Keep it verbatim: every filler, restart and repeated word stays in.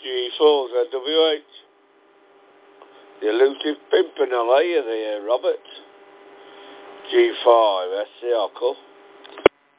G four Z W H. The elusive pimpernel, are you there, Robert? G five, S C Ockle.